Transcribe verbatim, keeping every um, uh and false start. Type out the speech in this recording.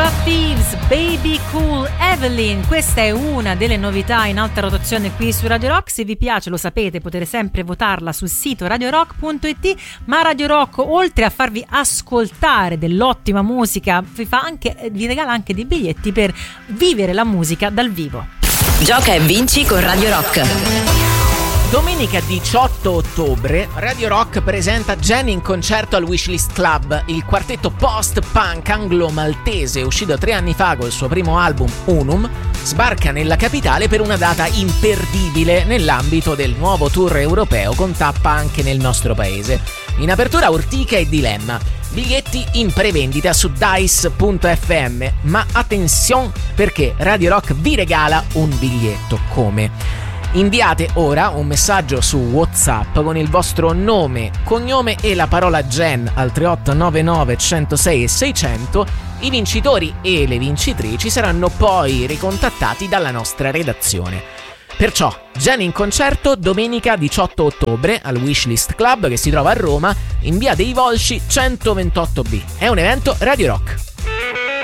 Thieves, Baby Cool Evelyn. Questa è una delle novità in alta rotazione qui su Radio Rock. Se vi piace, lo sapete, potete sempre votarla sul sito radio rock punto it. Ma Radio Rock, oltre a farvi ascoltare dell'ottima musica, vi fa anche, vi regala anche dei biglietti per vivere la musica dal vivo. Gioca e vinci con Radio Rock. Domenica diciotto ottobre Radio Rock presenta Jenny in concerto al Wishlist Club, il quartetto post-punk anglo-maltese uscito tre anni fa col suo primo album Unum, sbarca nella capitale per una data imperdibile nell'ambito del nuovo tour europeo con tappa anche nel nostro paese. In apertura Urtica e Dilemma. Biglietti in prevendita su dice punto effe emme, ma attenzione perché Radio Rock vi regala un biglietto. Come? Inviate ora un messaggio su WhatsApp con il vostro nome, cognome e la parola Gen al tre otto nove nove uno zero sei seicento. I vincitori e le vincitrici saranno poi ricontattati dalla nostra redazione. Perciò Gen in concerto domenica diciotto ottobre al Wishlist Club che si trova a Roma in via dei Volsci centoventotto B. È un evento Radio Rock.